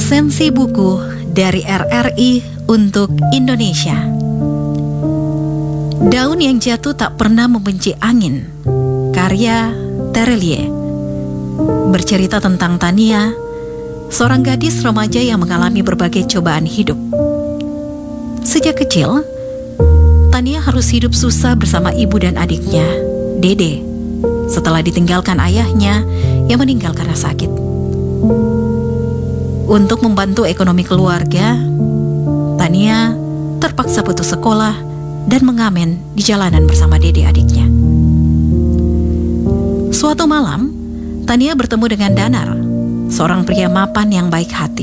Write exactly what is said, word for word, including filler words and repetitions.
Resensi buku dari R R I untuk Indonesia. Daun yang jatuh tak pernah membenci angin, karya Terelie. Bercerita tentang Tania, seorang gadis remaja yang mengalami berbagai cobaan hidup. Sejak kecil, Tania harus hidup susah bersama ibu dan adiknya, Dede, setelah ditinggalkan ayahnya yang meninggal karena sakit. Untuk membantu ekonomi keluarga, Tania terpaksa putus sekolah dan mengamen di jalanan bersama Dede adiknya. Suatu malam, Tania bertemu dengan Danar, seorang pria mapan yang baik hati.